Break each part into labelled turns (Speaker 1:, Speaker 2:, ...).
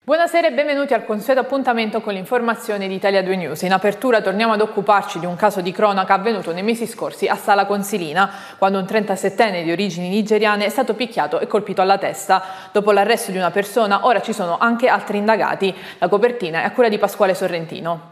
Speaker 1: Buonasera e benvenuti al consueto appuntamento con l'informazione di Italia 2 News. In apertura torniamo ad occuparci di un caso di cronaca avvenuto nei mesi scorsi a Sala Consilina, quando un 37enne di origini nigeriane è stato picchiato e colpito alla testa. Dopo l'arresto di una persona, ora ci sono anche altri indagati. La copertina è a cura di Pasquale Sorrentino.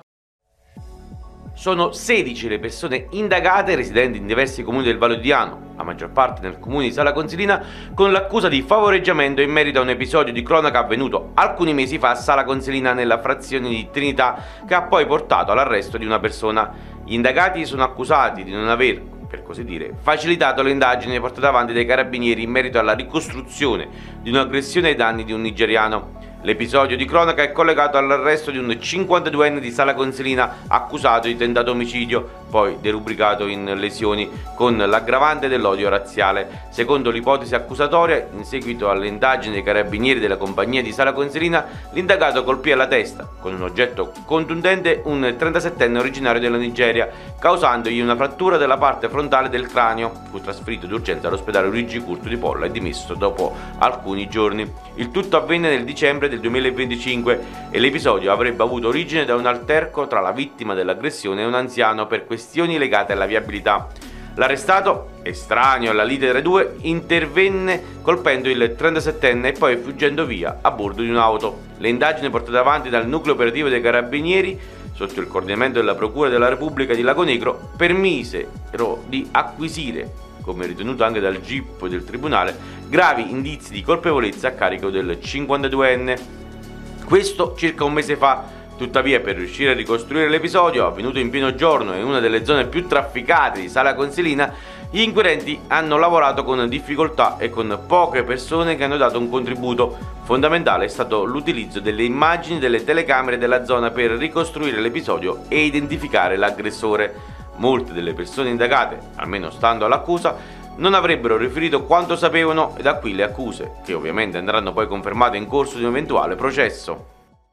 Speaker 2: Sono 16 le persone indagate residenti in diversi comuni del Vallo di Ano, la maggior parte nel comune di Sala Consilina, con l'accusa di favoreggiamento in merito a un episodio di cronaca avvenuto alcuni mesi fa a Sala Consilina nella frazione di Trinità, che ha poi portato all'arresto di una persona. Gli indagati sono accusati di non aver, per così dire, facilitato le indagini portate avanti dai carabinieri in merito alla ricostruzione di un'aggressione ai danni di un nigeriano. L'episodio di cronaca è collegato all'arresto di un 52enne di Sala Consilina accusato di tentato omicidio, poi derubricato in lesioni con l'aggravante dell'odio razziale. Secondo l'ipotesi accusatoria, in seguito alle indagini dei carabinieri della compagnia di Sala Consilina, l'indagato colpì alla testa con un oggetto contundente un 37enne originario della Nigeria, causandogli una frattura della parte frontale del cranio. Fu trasferito d'urgenza all'ospedale Luigi Curto di Polla e dimesso dopo alcuni giorni. Il tutto avvenne nel dicembre del 2025 e l'episodio avrebbe avuto origine da un alterco tra la vittima dell'aggressione e un anziano per questioni legate alla viabilità. L'arrestato, estraneo alla lite tra i due, intervenne colpendo il 37enne e poi fuggendo via a bordo di un'auto. Le indagini portate avanti dal nucleo operativo dei carabinieri sotto il coordinamento della Procura della Repubblica di Lago Negro permisero di acquisire, come ritenuto anche dal GIP del Tribunale, gravi indizi di colpevolezza a carico del 52enne. Questo circa un mese fa. Tuttavia, per riuscire a ricostruire l'episodio, avvenuto in pieno giorno in una delle zone più trafficate di Sala Consilina, gli inquirenti hanno lavorato con difficoltà e con poche persone che hanno dato un contributo. Fondamentale è stato l'utilizzo delle immagini delle telecamere della zona per ricostruire l'episodio e identificare l'aggressore. Molte delle persone indagate, almeno stando all'accusa, non avrebbero riferito quanto sapevano, e da qui le accuse, che ovviamente andranno poi confermate in corso di un eventuale processo.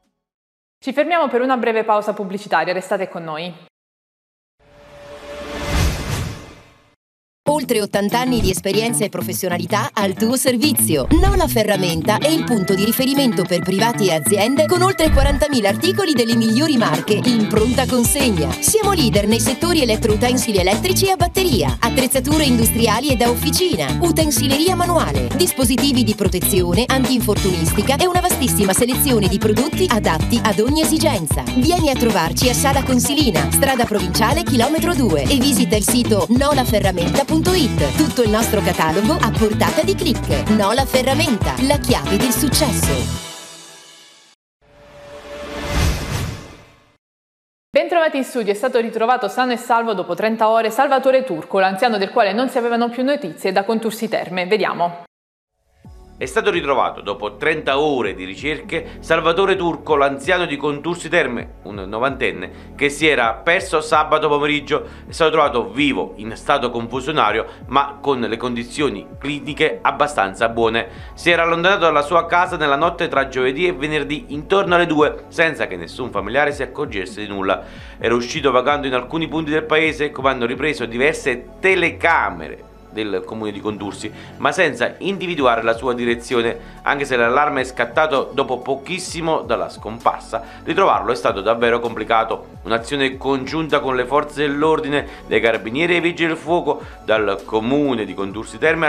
Speaker 1: Ci fermiamo per una breve pausa pubblicitaria, restate con noi.
Speaker 3: Oltre 80 anni di esperienza e professionalità al tuo servizio. Nola Ferramenta è il punto di riferimento per privati e aziende con oltre 40.000 articoli delle migliori marche in pronta consegna. Siamo leader nei settori elettroutensili elettrici e a batteria, attrezzature industriali e da officina, utensileria manuale, dispositivi di protezione, antinfortunistica e una vastissima selezione di prodotti adatti ad ogni esigenza. Vieni a trovarci a Sala Consilina, strada provinciale chilometro 2 e visita il sito nolaferramenta.it. Tutto il nostro catalogo a portata di click. Nola Ferramenta, la chiave del successo.
Speaker 1: Bentrovati in studio, è stato ritrovato sano e salvo dopo 30 ore Salvatore Turco, l'anziano del quale non si avevano più notizie da Contursi Terme. Vediamo.
Speaker 2: È stato ritrovato dopo 30 ore di ricerche Salvatore Turco, l'anziano di Contursi Terme, un novantenne, che si era perso sabato pomeriggio. È stato trovato vivo, in stato confusionario, ma con le condizioni cliniche abbastanza buone. Si era allontanato dalla sua casa nella notte tra giovedì e venerdì intorno alle 2, senza che nessun familiare si accorgesse di nulla. Era uscito vagando in alcuni punti del paese, come hanno ripreso diverse telecamere del comune di Contursi, ma senza individuare la sua direzione. Anche se l'allarme è scattato dopo pochissimo dalla scomparsa, ritrovarlo è stato davvero complicato. Un'azione congiunta con le forze dell'ordine, dei carabinieri e i vigili del fuoco, dal comune di Contursi Terme